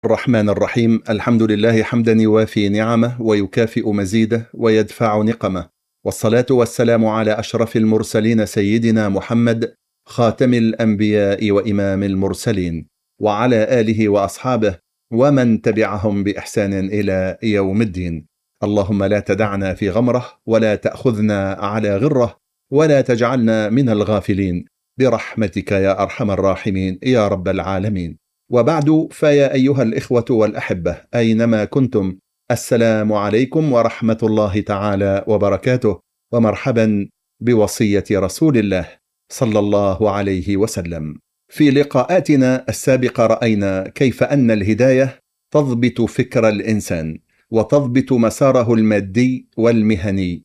الرحمن الرحيم. الحمد لله حمدا يوافي نعمه ويكافئ مزيده ويدفع نقمه، والصلاة والسلام على أشرف المرسلين سيدنا محمد خاتم الأنبياء وإمام المرسلين، وعلى آله وأصحابه ومن تبعهم بإحسان إلى يوم الدين. اللهم لا تدعنا في غمرة ولا تأخذنا على غرة ولا تجعلنا من الغافلين برحمتك يا أرحم الراحمين يا رب العالمين. وبعد، فيا أيها الإخوة والأحبة أينما كنتم، السلام عليكم ورحمة الله تعالى وبركاته، ومرحبا بوصية رسول الله صلى الله عليه وسلم. في لقاءاتنا السابقة رأينا كيف أن الهداية تضبط فكر الإنسان وتضبط مساره المادي والمهني.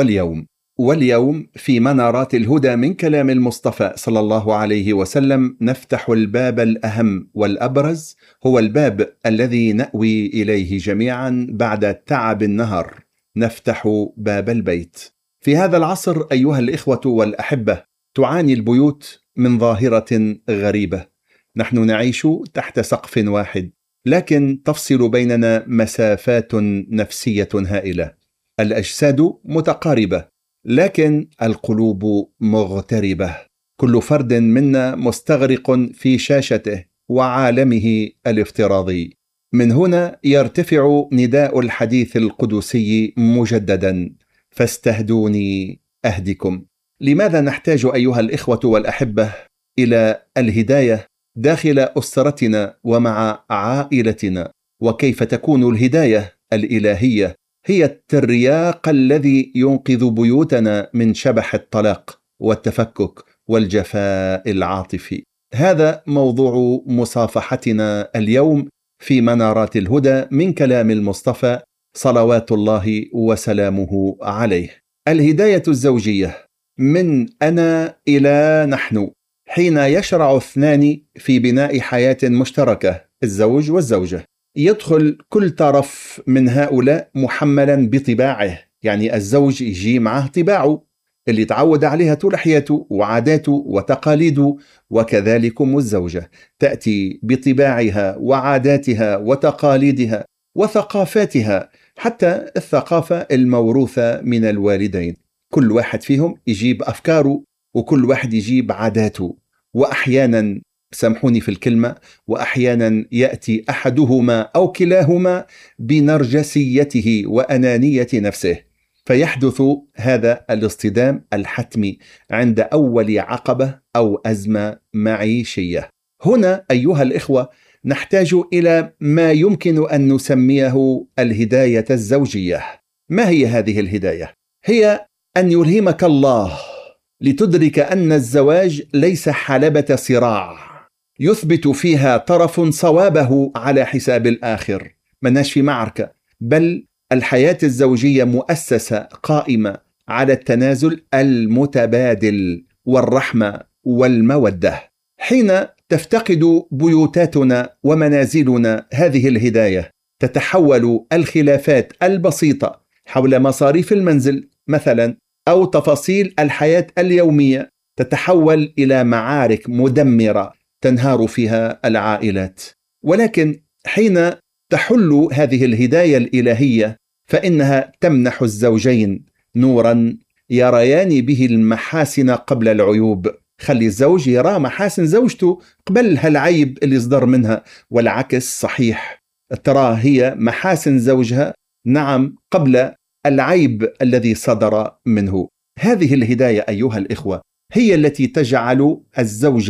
واليوم في منارات الهدى من كلام المصطفى صلى الله عليه وسلم نفتح الباب الأهم والأبرز، هو الباب الذي نأوي إليه جميعا بعد تعب النهر، نفتح باب البيت. في هذا العصر أيها الإخوة والأحبة تعاني البيوت من ظاهرة غريبة. نحن نعيش تحت سقف واحد، لكن تفصل بيننا مسافات نفسية هائلة. الأجساد متقاربة، لكن القلوب مغتربة. كل فرد منا مستغرق في شاشته وعالمه الافتراضي. من هنا يرتفع نداء الحديث القدسي مجددا: فاستهدوني أهدكم. لماذا نحتاج أيها الإخوة والأحبة إلى الهداية داخل أسرتنا ومع عائلتنا؟ وكيف تكون الهداية الإلهية هي الترياق الذي ينقذ بيوتنا من شبح الطلاق والتفكك والجفاء العاطفي؟ هذا موضوع مصافحتنا اليوم في منارات الهدى من كلام المصطفى صلوات الله وسلامه عليه. الهداية الزوجية من أنا إلى نحن، حين يشرع اثنان في بناء حياة مشتركة، الزوج والزوجة، يدخل كل طرف من هؤلاء محملا بطباعه. يعني الزوج يجي معه طباعه اللي تعود عليها طول حياته وعاداته وتقاليده، وكذلكم الزوجة تأتي بطباعها وعاداتها وتقاليدها وثقافاتها، حتى الثقافة الموروثة من الوالدين. كل واحد فيهم يجيب أفكاره وكل واحد يجيب عاداته، وأحيانا، سامحوني في الكلمة، وأحيانا يأتي أحدهما أو كلاهما بنرجسيته وأنانية نفسه، فيحدث هذا الاصطدام الحتمي عند أول عقبة أو أزمة معيشية. هنا أيها الإخوة نحتاج إلى ما يمكن أن نسميه الهداية الزوجية. ما هي هذه الهداية؟ هي أن يلهمك الله لتدرك أن الزواج ليس حلبة صراع يثبت فيها طرف صوابه على حساب الآخر، مناش في معركة، بل الحياة الزوجية مؤسسة قائمة على التنازل المتبادل والرحمة والمودة. حين تفتقد بيوتاتنا ومنازلنا هذه الهداية، تتحول الخلافات البسيطة حول مصاريف المنزل مثلا أو تفاصيل الحياة اليومية تتحول إلى معارك مدمرة تنهار فيها العائلات. ولكن حين تحل هذه الهداية الإلهية فإنها تمنح الزوجين نورا يريان به المحاسن قبل العيوب. خلي الزوج يرى محاسن زوجته قبل هالعيب اللي صدر منها، والعكس صحيح، ترى هي محاسن زوجها نعم قبل العيب الذي صدر منه. هذه الهداية أيها الإخوة هي التي تجعل الزوج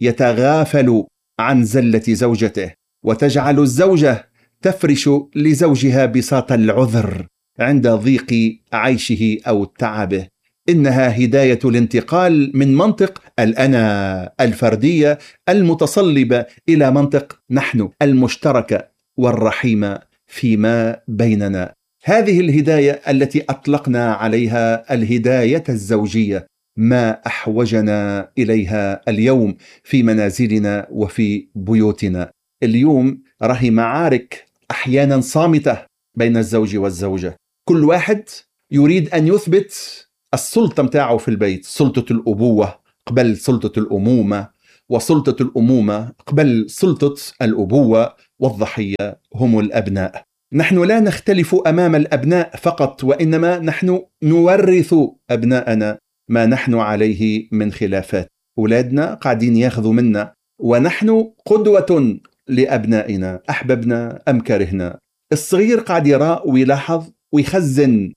يتغافل عن زلة زوجته، وتجعل الزوجة تفرش لزوجها بساط العذر عند ضيق عيشه أو تعبه. إنها هداية الانتقال من منطق الأنا الفردية المتصلبة إلى منطق نحن المشتركة والرحيمة فيما بيننا. هذه الهداية التي أطلقنا عليها الهداية الزوجية ما أحوجنا إليها اليوم في منازلنا وفي بيوتنا. اليوم راهي معارك أحيانا صامتة بين الزوج والزوجة، كل واحد يريد أن يثبت السلطة متاعه في البيت، سلطة الأبوة قبل سلطة الأمومة، وسلطة الأمومة قبل سلطة الأبوة، والضحية هم الأبناء. نحن لا نختلف أمام الأبناء فقط، وإنما نحن نورث أبناءنا ما نحن عليه من خلافات. أولادنا قاعدين ياخذوا منا، ونحن قدوة لأبنائنا أحببنا أم كرهنا. الصغير قاعد يرى ويلاحظ ويخزن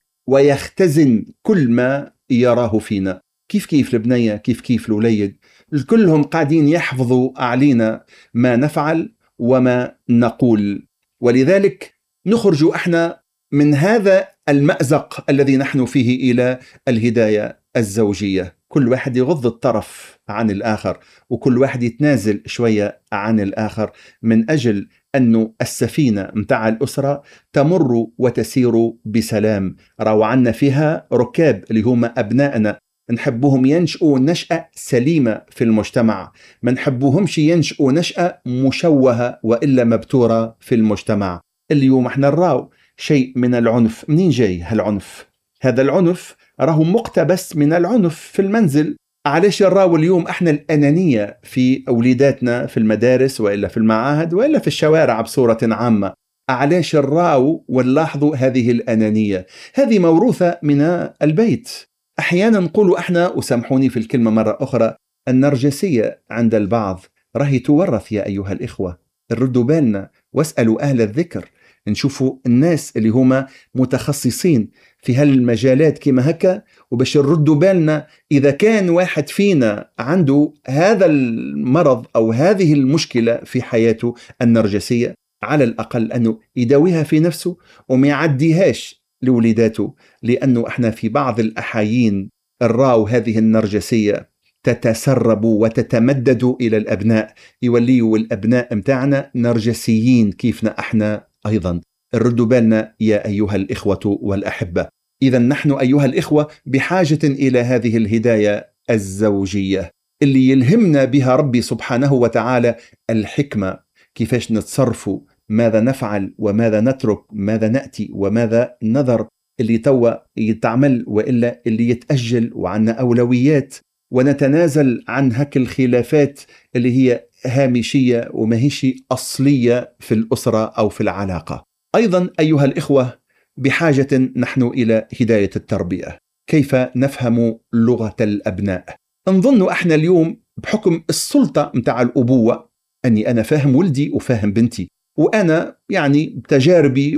ويختزن كل ما يراه فينا. كيف البنية، كيف الوليد، كلهم قاعدين يحفظوا علينا ما نفعل وما نقول. ولذلك نخرج احنا من هذا المأزق الذي نحن فيه إلى الهداية الزوجية. كل واحد يغض الطرف عن الآخر، وكل واحد يتنازل شوية عن الآخر، من أجل أنه السفينة متاع الأسرة تمر وتسير بسلام. راو عنا فيها ركاب اللي هم أبنائنا، نحبهم ينشأوا نشأة سليمة في المجتمع، ما نحبوهمش ينشأوا نشأة مشوهة وإلا مبتورة في المجتمع. اليوم احنا نراو شيء من العنف. منين جاي هالعنف؟ هذا العنف راهو مقتبس من العنف في المنزل. علاش نراو اليوم احنا الأنانية في أولاداتنا في المدارس وإلا في المعاهد وإلا في الشوارع بصورة عامة؟ علاش نراو ونلاحظوا هذه الأنانية؟ هذه موروثة من البيت. أحيانا نقول احنا، وسامحوني في الكلمة مرة أخرى، النرجسية عند البعض راهي تورث. يا أيها الإخوة ردوا بالنا واسألوا أهل الذكر، نشوفوا الناس اللي هما متخصصين في هالمجالات كما هكا، وباش نردوا بالنا إذا كان واحد فينا عنده هذا المرض أو هذه المشكلة في حياته النرجسية، على الأقل أنه يداويها في نفسه وما يعديهاش لوليداته. لأنه احنا في بعض الأحايين نراو هذه النرجسية تتسرب وتتمدد إلى الأبناء، يوليوا الأبناء متاعنا نرجسيين كيفنا احنا أيضا. ردوا بالنا يا أيها الإخوة والأحبة. إذا نحن أيها الإخوة بحاجة إلى هذه الهداية الزوجية اللي يلهمنا بها ربي سبحانه وتعالى الحكمة، كيفاش نتصرفوا، ماذا نفعل وماذا نترك، ماذا نأتي وماذا نذر، اللي توا يتعمل وإلا اللي يتأجل، وعنا أولويات، ونتنازل عن هك الخلافات اللي هي هامشية وما هيش أصلية في الأسرة أو في العلاقة. أيضا أيها الإخوة بحاجة نحن إلى هداية التربية. كيف نفهم لغة الأبناء؟ نظن احنا اليوم بحكم السلطة متاع الأبوة أني أنا فاهم ولدي وفاهم بنتي، وأنا يعني بتجاربي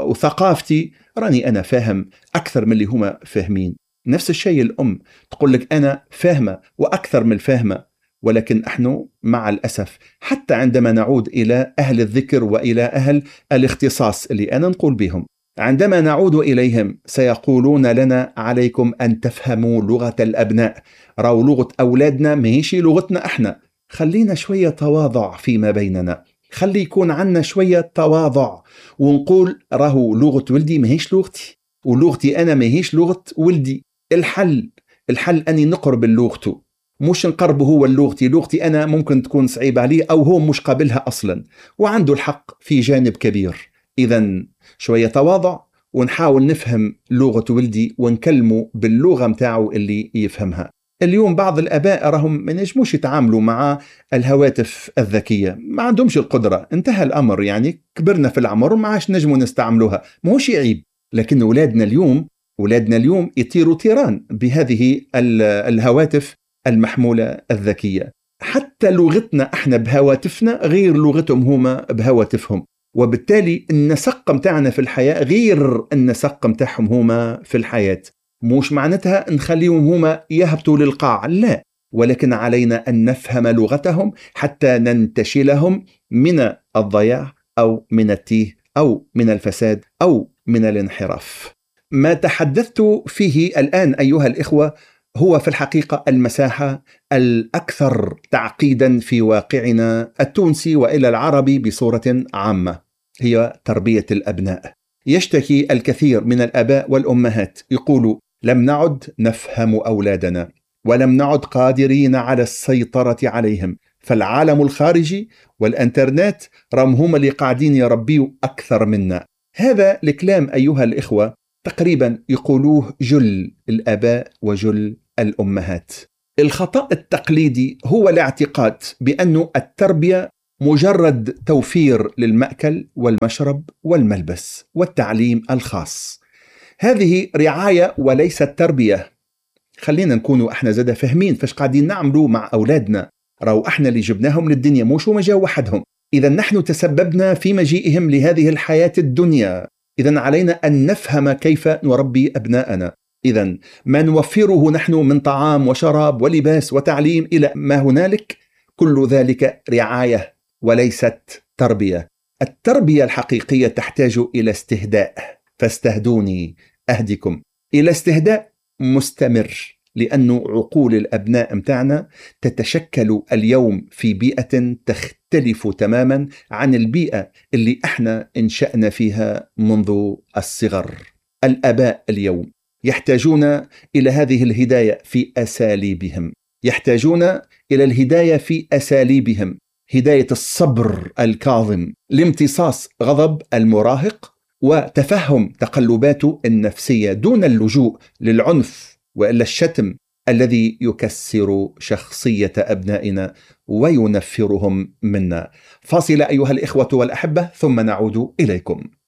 وثقافتي راني أنا فاهم أكثر من اللي هما فاهمين. نفس الشيء الأم تقول لك أنا فاهمة وأكثر من الفاهمة. ولكن نحن مع الأسف حتى عندما نعود إلى أهل الذكر وإلى أهل الاختصاص اللي أنا نقول بهم، عندما نعود إليهم سيقولون لنا عليكم أن تفهموا لغة الأبناء. راو لغة أولادنا ما هيش لغتنا احنا. خلينا شوية تواضع فيما بيننا، خلي يكون عنا شوية تواضع ونقول راهو لغة ولدي ما هيش لغتي، ولغتي أنا ما هيش لغة ولدي. الحل أني نقرب لغته، مش نقربه هو لغتي أنا ممكن تكون صعيبة عليه أو هو مش قابلها أصلا، وعنده الحق في جانب كبير. إذن شوية تواضع ونحاول نفهم لغة ولدي ونكلمه باللغة متاعه اللي يفهمها. اليوم بعض الآباء راهم ما نجموش يتعاملوا مع الهواتف الذكية، ما عندهمش القدرة، انتهى الأمر، يعني كبرنا في العمر وما عاش نجموا نستعملوها، ما هوش عيب. لكن ولادنا اليوم يطيروا طيران بهذه الهواتف المحمولة الذكية. حتى لغتنا احنا بهواتفنا غير لغتهم هما بهواتفهم، وبالتالي النسق متاعنا في الحياة غير النسق متاعهم هما في الحياة. مش معناتها نخليهم هما يهبطوا للقاع، لا، ولكن علينا أن نفهم لغتهم حتى ننتشلهم من الضياع أو من التيه أو من الفساد أو من الانحراف. ما تحدثت فيه الآن أيها الإخوة هو في الحقيقة المساحة الأكثر تعقيدا في واقعنا التونسي وإلى العربي بصورة عامة، هي تربية الأبناء. يشتكي الكثير من الآباء والأمهات، يقولوا لم نعد نفهم أولادنا ولم نعد قادرين على السيطرة عليهم، فالعالم الخارجي والإنترنت هم اللي قاعدين يربيوا أكثر منا. هذا الكلام أيها الإخوة تقريبا يقولوه جل الآباء وجل الأمهات. الخطأ التقليدي هو الاعتقاد بأن التربية مجرد توفير للمأكل والمشرب والملبس والتعليم الخاص. هذه رعاية وليست تربية. خلينا نكونوا احنا زاد فاهمين فاش قاعدين نعملوا مع أولادنا. راو احنا اللي جبناهم للدنيا، مش هما جاوا وحدهم. إذا نحن تسببنا في مجيئهم لهذه الحياة الدنيا، إذا علينا أن نفهم كيف نربي أبناءنا. إذا ما نوفره نحن من طعام وشراب ولباس وتعليم إلى ما هنالك، كل ذلك رعاية وليست تربية. التربية الحقيقية تحتاج إلى استهداء، فاستهدوني أهدكم، إلى استهداء مستمر، لأن عقول الأبناء متاعنا تتشكل اليوم في بيئة تختلف تماما عن البيئة اللي احنا انشأنا فيها منذ الصغر. الآباء اليوم يحتاجون إلى هذه الهداية في أساليبهم، يحتاجون إلى الهداية في أساليبهم، هداية الصبر الكاظم لامتصاص غضب المراهق وتفهم تقلباته النفسية دون اللجوء للعنف وإلا الشتم الذي يكسر شخصية أبنائنا وينفرهم منا. فاصل أيها الإخوة والأحبة ثم نعود إليكم.